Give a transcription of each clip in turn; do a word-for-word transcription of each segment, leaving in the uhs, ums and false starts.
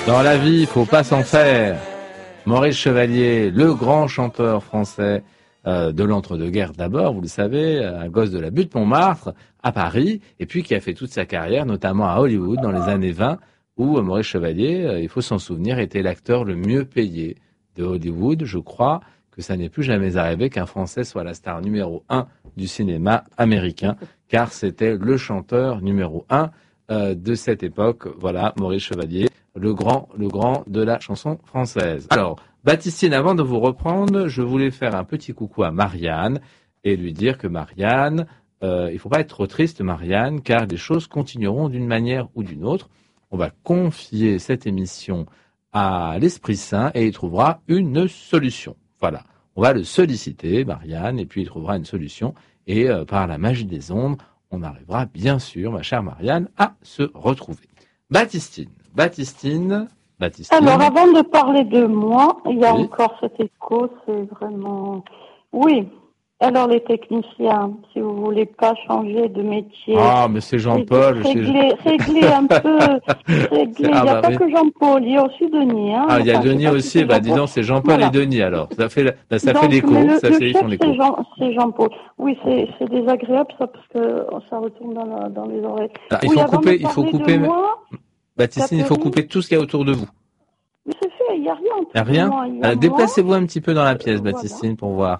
Dans la vie, il faut pas s'en faire. Maurice Chevalier, le grand chanteur français euh, de l'entre-deux-guerres d'abord, vous le savez, un gosse de la butte Montmartre à Paris, et puis qui a fait toute sa carrière, notamment à Hollywood dans les années vingt, où euh, Maurice Chevalier, euh, il faut s'en souvenir, était l'acteur le mieux payé de Hollywood. Je crois que ça n'est plus jamais arrivé qu'un Français soit la star numéro un du cinéma américain, car c'était le chanteur numéro un euh, de cette époque. Voilà, Maurice Chevalier, le grand, le grand de la chanson française. Alors, Baptistine, avant de vous reprendre, je voulais faire un petit coucou à Marianne et lui dire que Marianne, euh, il ne faut pas être trop triste, Marianne, car les choses continueront d'une manière ou d'une autre. On va confier cette émission à l'Esprit Saint et il trouvera une solution. Voilà, on va le solliciter, Marianne, et puis il trouvera une solution. Et euh, par la magie des ondes, on arrivera bien sûr, ma chère Marianne, à se retrouver. Baptistine, Baptistine, Baptistine. Alors, avant de parler de moi, il y a Oui. encore cet écho, c'est vraiment... Oui. Alors, les techniciens, si vous voulez pas changer de métier... Ah, mais c'est Jean-Paul. Régler, régler un peu... Régler. Il n'y Ah, a bah pas oui. que Jean-Paul, il y a aussi Denis. Hein. Ah, il y a Enfin, Denis aussi. Bah, dis donc, c'est Jean-Paul voilà. et Denis, alors. Ça fait, bah, ça donc, fait l'écho. le, Ça le fait chef, son écho. c'est Jean, c'est Jean-Paul. Oui, c'est, c'est désagréable, ça, parce que ça retourne dans, la, dans les oreilles. Ah, il oui, faut avant couper, de il faut parler couper. de moi, Baptistine, il faut Catherine, couper tout ce qu'il y a autour de vous. mais c'est fait, il n'y a rien autour Il n'y a rien? de moi. Il y a Alors, moi, déplacez-vous un petit peu dans la pièce, euh, Baptistine, voilà. pour voir.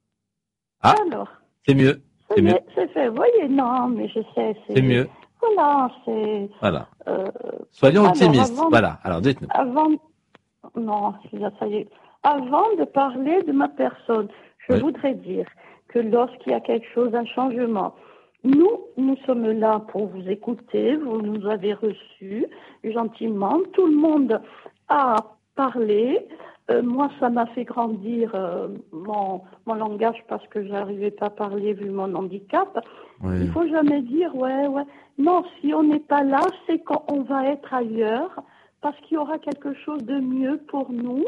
Ah, Alors, c'est mieux. ça C'est y mieux. est, c'est fait. Vous voyez, non, mais je sais, c'est... C'est mieux. Voilà, c'est... Voilà. Euh, Soyons alors, optimistes. avant, Voilà. Alors, dites-nous. avant... Non, ça y est. Avant de parler de ma personne, je Oui. voudrais dire que lorsqu'il y a quelque chose, un changement, nous, nous sommes là pour vous écouter, vous nous avez reçus gentiment, tout le monde a parlé. Euh, moi, ça m'a fait grandir euh, mon, mon langage parce que j'arrivais pas à parler vu mon handicap. Oui. Il faut jamais dire, ouais, ouais. Non, si on n'est pas là, c'est qu'on va être ailleurs parce qu'il y aura quelque chose de mieux pour nous.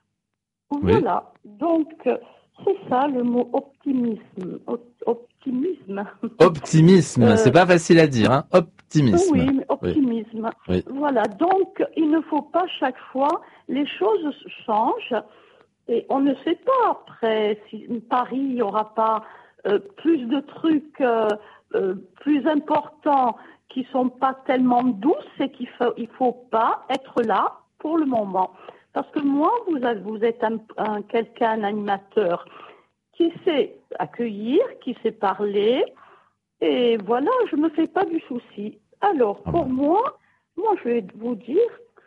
Voilà. Oui. Donc, c'est ça le mot optimisme. Op- optimisme. Optimisme, euh, c'est pas facile à dire, hein. Optimisme. Oui, mais optimisme. Oui. Voilà. Donc, il ne faut pas chaque fois, les choses changent et on ne sait pas après si Paris, il n'y aura pas euh, plus de trucs euh, euh, plus importants qui sont pas tellement douces et qu'il faut, il faut pas être là pour le moment. Parce que moi, vous, avez, vous êtes un, un, quelqu'un, un animateur qui sait accueillir, qui sait parler, et voilà, je me fais pas du souci. Alors, pour Ah. moi, moi, je vais vous dire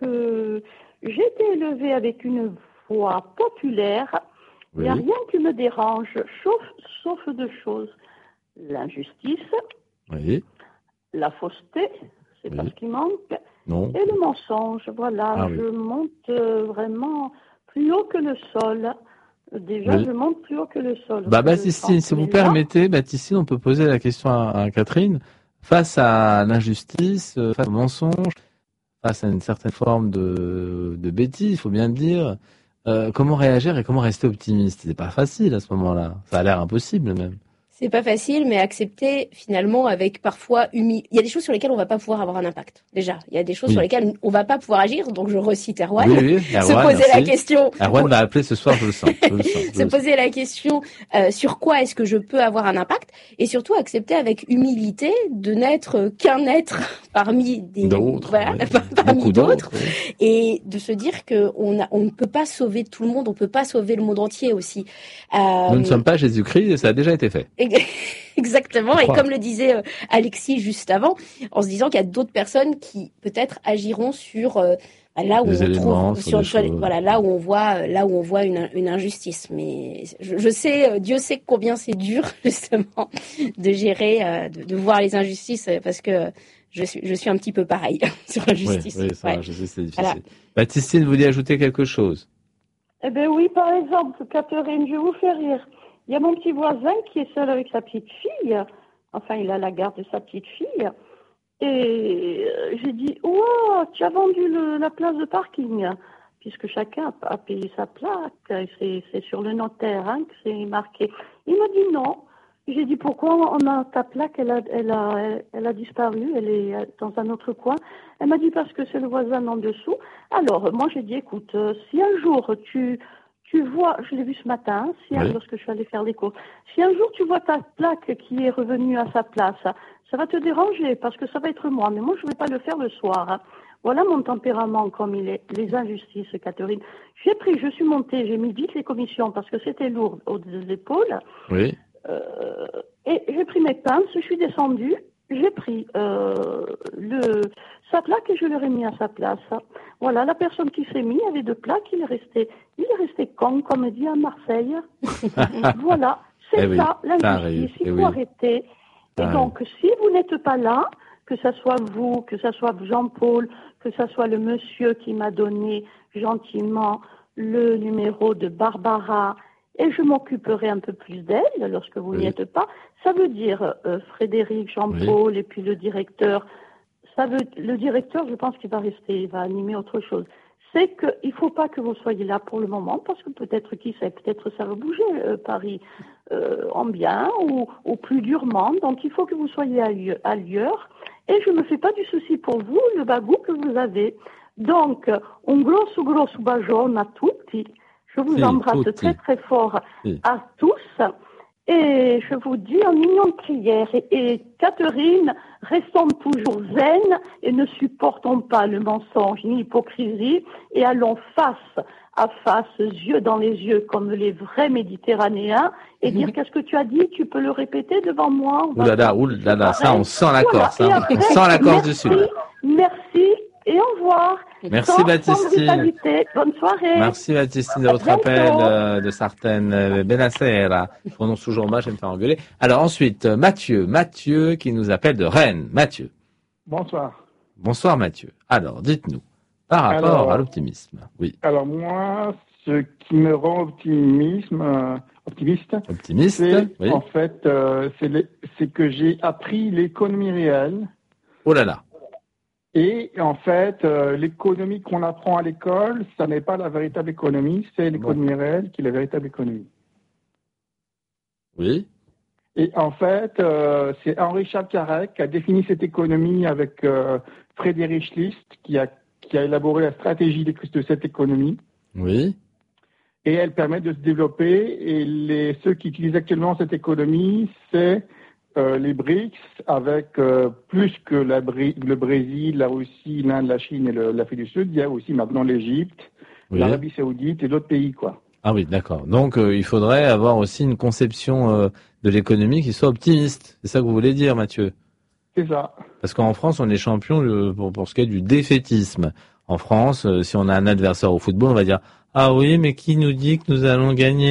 que j'ai été élevée avec une voix populaire. Il Oui. n'y a rien qui me dérange, sauf, sauf deux choses. L'injustice, Oui. la fausseté, c'est Oui. pas ce qui manque, Non. et le mensonge. Voilà, Ah, je oui. monte euh, vraiment plus haut que le sol. Déjà, Oui. je monte plus haut que le sol. Bah, Baptistine, si vous Mais là, permettez, Baptistine, on peut poser la question à, à Catherine. Face à l'injustice, euh, face au mensonge, face à une certaine forme de, de bêtise, il faut bien le dire, euh, comment réagir et comment rester optimiste? C'est pas facile à ce moment-là. Ça a l'air impossible même. C'est pas facile, mais accepter finalement avec parfois humilité. Il y a des choses sur lesquelles on va pas pouvoir avoir un impact. Déjà, il y a des choses Oui. sur lesquelles on va pas pouvoir agir. Donc je recite Erwan. Oui, oui, Erwan, se poser merci. la question. Erwan va appeler ce soir, je le sens. Je le sens, je se le poser la question euh, sur quoi est-ce que je peux avoir un impact, et surtout accepter avec humilité de n'être qu'un être parmi des d'autres, voilà, oui. parmi Beaucoup d'autres, d'autres, oui. et de se dire que on a, on ne peut pas sauver tout le monde, on peut pas sauver le monde entier aussi. Euh, Nous ne sommes pas Jésus-Christ et ça a déjà été fait. Exactement, Je et crois. comme le disait euh, Alexis juste avant, en se disant qu'il y a d'autres personnes qui peut-être agiront sur euh, là où Des on éléments, trouve sur des sur, choses. voilà, là où on voit là où on voit une, une injustice. Mais je, je sais, euh, Dieu sait combien c'est dur justement de gérer, euh, de, de voir les injustices, euh, parce que je suis je suis un petit peu pareil sur la justice. Oui, oui, ça, Ouais. je sais, c'est difficile. Voilà. Baptistine, vous voulez ajouter quelque chose? eh bien oui, par exemple, Catherine, je vais vous faire rire. Il y a mon petit voisin qui est seul avec sa petite fille. Enfin, il a la garde de sa petite fille. Et euh, j'ai dit, wow, tu as vendu le, la place de parking, puisque chacun a, a payé sa plaque. C'est, c'est sur le notaire hein, que c'est marqué. Il m'a dit non, J'ai dit pourquoi on a ta plaque, elle a, elle a, elle a disparu, elle est dans un autre coin. Elle m'a dit parce que c'est le voisin en dessous. Alors moi j'ai dit écoute, euh, si un jour tu tu vois, je l'ai vu ce matin, si un, Oui. lorsque je suis allée faire les courses, si un jour tu vois ta plaque qui est revenue à sa place, ça va te déranger parce que ça va être moi. Mais moi je ne vais pas le faire le soir. Hein. Voilà mon tempérament comme il est. Les injustices, Catherine. J'ai pris, je suis montée, j'ai mis vite les commissions parce que c'était lourd aux épaules. Oui. Euh, et j'ai pris mes pinces, je suis descendue, j'ai pris euh, le, sa plaque et je l'ai remis à sa place. Voilà, la personne qui s'est mise avait deux plaques, il est resté, il est resté con, comme dit à Marseille. Voilà, c'est Eh oui, ça, ça arrive, l'injustice, il eh faut oui. arrêter. Ça Et donc, si vous n'êtes pas là, que ça soit vous, que ça soit Jean-Paul, que ça soit le monsieur qui m'a donné gentiment le numéro de Barbara, et je m'occuperai un peu plus d'elle lorsque vous Oui. n'y êtes pas. Ça veut dire euh, Frédéric, Jean-Paul et puis le directeur. Ça veut, le directeur, je pense qu'il va rester, il va animer autre chose. C'est qu'il ne faut pas que vous soyez là pour le moment parce que peut-être, qui sait, peut-être ça va bouger euh, Paris euh, en bien ou, ou plus durement. Donc il faut que vous soyez ailleurs. Et je ne me fais pas du souci pour vous, le bagou que vous avez. Donc, un grosso grosso bacione a tutti. Je vous Si, embrasse tutti. très très fort Si. à tous et je vous dis en union de prière. Et, et Catherine, restons toujours zen et ne supportons pas le mensonge ni l'hypocrisie et allons face à face, yeux dans les yeux comme les vrais Méditerranéens et dire qu'est-ce que tu as dit, tu peux le répéter devant moi. On va Oulala, faire oulala, ça, pareil. on sent la Voilà. Corse. Et Hein. après, On sent la Corse du merci, Sud. Merci et au revoir. Merci, Sans- sans Baptistine. brutalité. Bonne soirée. Merci Baptistine de votre À bientôt. appel euh, de Sartène. Euh, Benasser. Je prononce toujours mal, je vais me faire engueuler. Alors ensuite, euh, Mathieu. Mathieu qui nous appelle de Rennes. Mathieu. Bonsoir. Bonsoir Mathieu. Alors, dites-nous, par rapport Alors, à l'optimisme. Oui. Alors moi, ce qui me rend optimisme, euh, optimiste, Optimiste. c'est Oui. en fait, euh, c'est les- c'est que j'ai appris l'économie réelle. Oh là là. Et en fait, euh, l'économie qu'on apprend à l'école, ça n'est pas la véritable économie, c'est l'économie réelle qui est la véritable économie. Oui. Et en fait, euh, c'est Henri Charles Carrec qui a défini cette économie avec euh, Frédéric List, qui a, qui a élaboré la stratégie de, de cette économie. Oui. Et elle permet de se développer. Et les, ceux qui utilisent actuellement cette économie, c'est euh, les BRICS, avec euh, plus que la, le Brésil, la Russie, l'Inde, la Chine et le, l'Afrique du Sud. Il y a aussi maintenant l'Égypte, Oui. l'Arabie Saoudite et d'autres pays, quoi. Ah oui, d'accord. Donc, euh, il faudrait avoir aussi une conception euh, de l'économie qui soit optimiste. C'est ça que vous voulez dire, Mathieu? C'est ça. Parce qu'en France, on est champion de- pour, pour ce qui est du défaitisme. En France, euh, si on a un adversaire au football, on va dire « Ah oui, mais qui nous dit que nous allons gagner ?»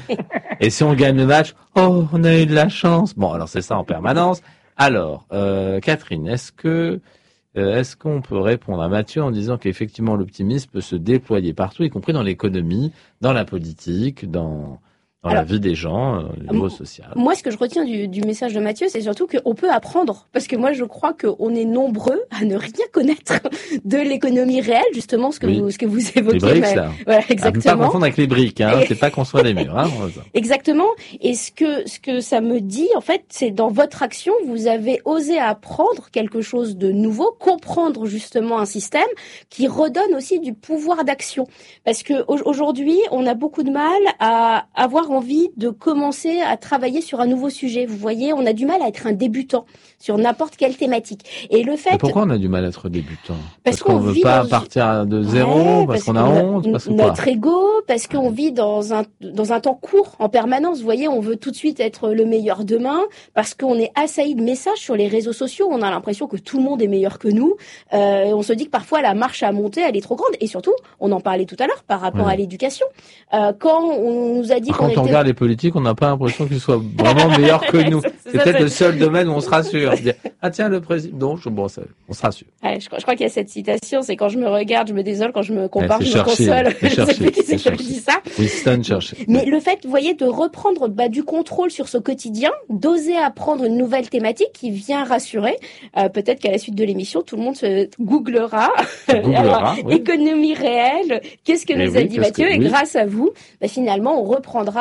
Et si on gagne le match, « Oh, on a eu de la chance !» Bon, alors c'est ça en permanence. Alors, euh, Catherine, est-ce que euh, est-ce qu'on peut répondre à Mathieu en disant qu'effectivement l'optimisme peut se déployer partout, y compris dans l'économie, dans la politique, dans, dans la Alors, vie des gens, euh, au niveau social? Moi, ce que je retiens du, du message de Mathieu, c'est surtout qu'on peut apprendre. Parce que moi, je crois qu'on est nombreux à ne rien connaître de l'économie réelle, justement, ce que, Oui. vous, ce que vous évoquez. Les briques, mais- là. Voilà, À ne pas exactement. confondre avec les briques, hein. C'est pas construire des murs, hein. Exactement. Et ce que ce que ça me dit, en fait, c'est dans votre action, vous avez osé apprendre quelque chose de nouveau, comprendre justement un système qui redonne aussi du pouvoir d'action. Parce que au- aujourd'hui, on a beaucoup de mal à avoir envie de commencer à travailler sur un nouveau sujet. Vous voyez, on a du mal à être un débutant sur n'importe quelle thématique. Et le fait Et pourquoi on a du mal à être débutant? Parce Parce qu'on qu'on veut vit pas dans- partir de Ouais, zéro, parce qu'on a que no- honte, parce que quoi? notre ego, parce qu'on vit dans un dans un temps court en permanence. Vous voyez, on veut tout de suite être le meilleur demain, parce qu'on est assailli de messages sur les réseaux sociaux. On a l'impression que tout le monde est meilleur que nous. Euh, on se dit que parfois la marche à monter, elle est trop grande. Et surtout, on en parlait tout à l'heure par rapport Ouais. à l'éducation. Euh, quand on nous a dit Par qu'on contre, on était regarde les politiques, on n'a pas l'impression qu'ils soient vraiment meilleurs que nous. C'est C'est ça, peut-être c'est- le seul domaine où on se rassure. Dire, ah tiens, le président, non, je- bon, ça- on se rassure. Ouais, je, crois- je crois qu'il y a cette citation, c'est quand je me regarde, je me désole, quand je me compare, Ouais, je c'est me Churchill, console. c'est Je sais Churchill, plus qui c'est c'est qui avait Churchill. dit ça. Winston Churchill. Mais le fait, vous voyez, de reprendre bah, du contrôle sur ce quotidien, d'oser apprendre une nouvelle thématique qui vient rassurer. Euh, peut-être qu'à la suite de l'émission, tout le monde se googlera. Googlera, oui. Économie réelle. Qu'est-ce que Eh nous oui, a dit qu'est-ce Mathieu? que- Et oui. grâce à vous, bah, finalement, on reprendra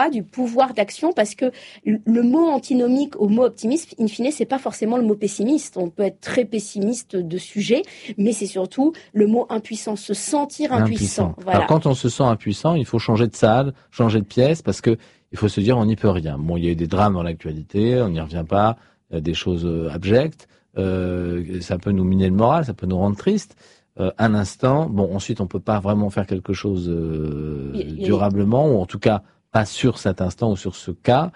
pas du pouvoir d'action, parce que le mot antinomique au mot optimiste, in fine, c'est pas forcément le mot pessimiste. On peut être très pessimiste de sujet, mais c'est surtout le mot impuissant, se sentir impuissant. impuissant. Voilà. Alors quand on se sent impuissant, il faut changer de salle, changer de pièce, parce que il faut se dire on n'y peut rien. Bon, il y a eu des drames dans l'actualité, on n'y revient pas, il y a des choses abjectes, euh, ça peut nous miner le moral, ça peut nous rendre tristes. Euh, un instant, bon, ensuite on peut pas vraiment faire quelque chose euh, durablement, ou en tout cas pas sur cet instant ou sur ce cas.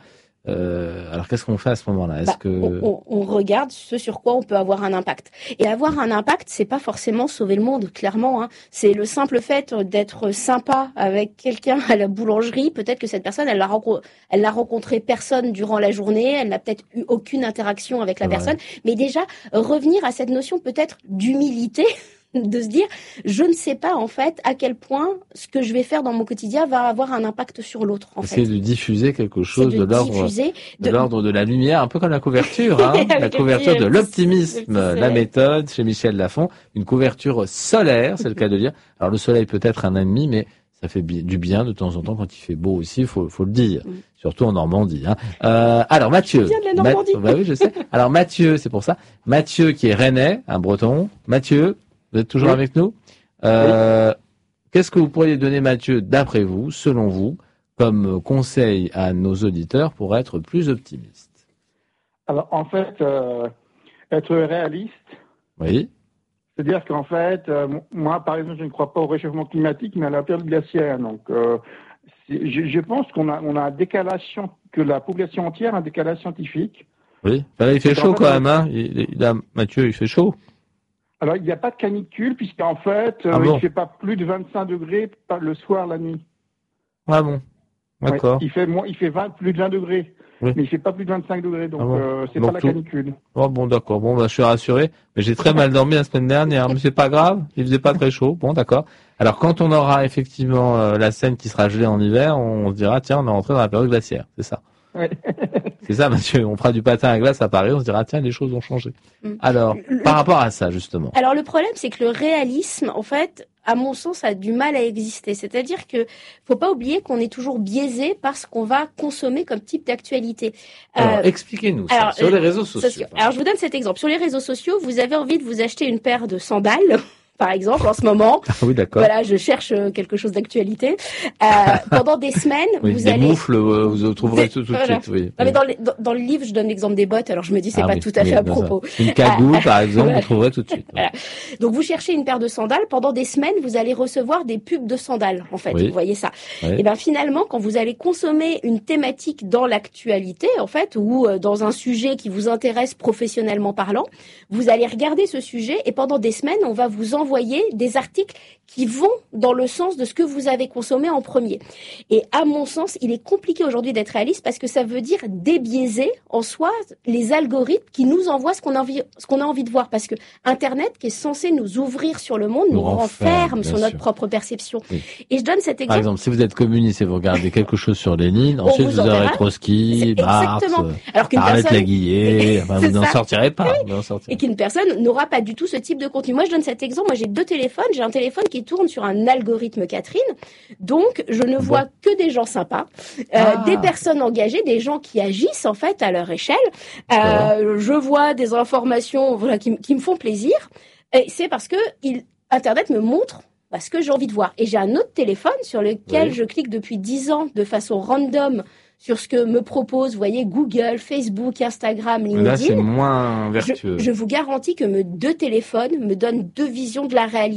Euh, alors qu'est-ce qu'on fait à ce moment-là? Est-ce bah, que on, on regarde ce sur quoi on peut avoir un impact. Et avoir un impact, c'est pas forcément sauver le monde, clairement. Hein. C'est le simple fait d'être sympa avec quelqu'un à la boulangerie. Peut-être que cette personne, elle l'a rencontré, elle n'a rencontré personne durant la journée. Elle n'a peut-être eu aucune interaction avec la ouais. personne. Mais déjà revenir à cette notion peut-être d'humilité. De se dire, je ne sais pas en fait à quel point ce que je vais faire dans mon quotidien va avoir un impact sur l'autre. En fait, c'est de diffuser quelque chose de, de l'ordre de... de l'ordre de la lumière, un peu comme la couverture, hein, la couverture de l'optimisme, la méthode chez Michel Lafon, une couverture solaire, c'est le cas de dire. Alors le soleil peut être un ennemi, mais ça fait du bien de temps en temps quand il fait beau aussi, faut faut le dire, mm. surtout en Normandie. Hein. Euh, alors Mathieu, je viens de la Normandie. Ma... bah oui, je sais. Alors Mathieu, c'est pour ça. Mathieu qui est rennais, un Breton. Mathieu. Vous êtes toujours oui. avec nous euh, oui. Qu'est-ce que vous pourriez donner, Mathieu, d'après vous, selon vous, comme conseil à nos auditeurs pour être plus optimistes? Alors, en fait, euh, être réaliste. Oui. C'est-à-dire qu'en fait, euh, moi, par exemple, je ne crois pas au réchauffement climatique, mais à la période glaciaire. Donc, euh, je, je pense qu'on a, on a un décalage, que la population entière a un décalage scientifique. Oui. Là, il fait chaud quand même, hein. Il, il a, Mathieu, il fait chaud. Alors, il n'y a pas de canicule, puisqu'en fait, ah euh, bon. il ne fait pas plus de vingt-cinq degrés le soir, la nuit. Ah bon. D'accord. Ouais, il fait, moins, il fait vingt, plus de vingt degrés. Oui. Mais il ne fait pas plus de vingt-cinq degrés, donc ah bon. euh, c'est donc pas la tout... canicule. Oh bon, d'accord. Bon, bah, je suis rassuré. Mais j'ai très mal dormi la semaine dernière. Mais c'est pas grave. Il faisait pas très chaud. Bon, d'accord. Alors, quand on aura effectivement euh, la Seine qui sera gelée en hiver, on se dira, tiens, on est rentré dans la période glaciaire. C'est ça. Oui. C'est ça, Mathieu. On fera du patin à glace à Paris, on se dira, tiens, les choses ont changé. Mm. Alors, le, par rapport à ça, justement. Alors, le problème, c'est que le réalisme, en fait, à mon sens, a du mal à exister. C'est-à-dire que faut pas oublier qu'on est toujours biaisé par ce qu'on va consommer comme type d'actualité. Alors, euh, expliquez-nous ça, alors, sur les réseaux sociaux. Alors, je vous donne cet exemple. Sur les réseaux sociaux, vous avez envie de vous acheter une paire de sandales. Par exemple, en ce moment, ah oui, d'accord. Voilà, je cherche quelque chose d'actualité. Euh, pendant des semaines, oui, vous des allez. Moufles, euh, vous trouverez des... tout, tout voilà. de suite. Oui. Non, mais dans, les, dans, dans le livre, je donne l'exemple des bottes. Alors je me dis c'est ah, pas oui, tout à fait oui, à propos. Ça. Une cagoule, euh, par exemple, voilà. Vous trouverez tout de suite. Voilà. Donc vous cherchez une paire de sandales. Pendant des semaines, vous allez recevoir des pubs de sandales. En fait, oui. Vous voyez ça. Oui. Et ben finalement, quand vous allez consommer une thématique dans l'actualité, en fait, ou euh, dans un sujet qui vous intéresse professionnellement parlant, vous allez regarder ce sujet et pendant des semaines, on va vous envoyer des articles qui vont dans le sens de ce que vous avez consommé en premier. Et à mon sens, il est compliqué aujourd'hui d'être réaliste parce que ça veut dire débiaiser en soi les algorithmes qui nous envoient ce qu'on a envie, ce qu'on a envie de voir. Parce que Internet, qui est censé nous ouvrir sur le monde, nous, nous renferme sur notre sûr. propre perception. Oui. Et je donne cet exemple. Par exemple, si vous êtes communiste et vous regardez quelque chose sur Lénine, ensuite vous, vous aurez Trotsky, Marx, alors qu'une personne... Laguiller, enfin, vous n'en sortirez pas. Oui. Et qu'une personne n'aura pas du tout ce type de contenu. Moi, je donne cet exemple. Moi, j'ai deux téléphones. J'ai un téléphone qui tourne sur un algorithme Catherine, donc je ne vois bon. que des gens sympas, euh, ah. des personnes engagées, des gens qui agissent en fait à leur échelle. Euh, je vois des informations voilà, qui, qui me font plaisir, et c'est parce que il, Internet me montre bah, ce que j'ai envie de voir. Et j'ai un autre téléphone sur lequel oui. je clique depuis dix ans de façon random sur ce que me propose, vous voyez, Google, Facebook, Instagram, LinkedIn. Là, c'est moins vertueux. Je, je vous garantis que mes deux téléphones me donnent deux visions de la réalité.